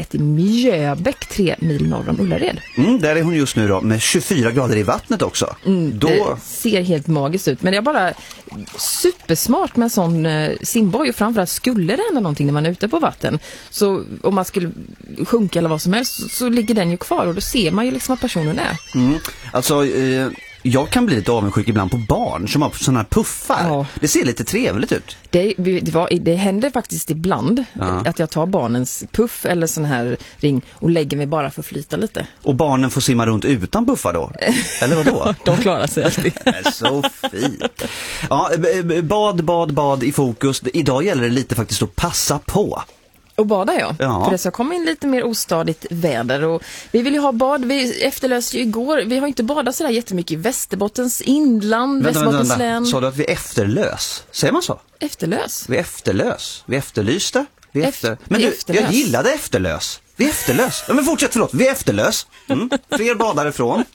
varit i Mjöbäck 3 mil norr om Ullared. Där är hon just nu då med 24 grader i vattnet också. Det ser helt magiskt ut. Men det är bara supersmart med en sån simboj, och framförallt skulle det hända någonting när man är ute på vatten. Så om man skulle sjunka eller vad som helst så ligger den ju kvar, och då ser man ju liksom vad personen är. Alltså, jag kan bli lite avundsjuk ibland på barn som har sådana här puffar. Ja. Det ser lite trevligt ut. Det händer faktiskt ibland att jag tar barnens puff eller sån här ring och lägger mig bara för att flyta lite. Och barnen får simma runt utan puffar då? Eller vadå? De klarar sig alltid. Så fint. Ja, bad i fokus. Idag gäller det lite faktiskt att passa på. Och bada, ja. För det ska komma in lite mer ostadigt väder. Och vi vill ju ha bad. Vi efterlöste ju igår. Vi har inte badat sådär jättemycket i Västerbottens inland, Västerbottens län. Sa du att vi efterlös? Säger man så? Efterlös? Vi efterlös. Vi efterlyste. Men du, jag gillade efterlös. Vi efterlös. Ja, men fortsätt, förlåt. Vi efterlös. Fler badare från.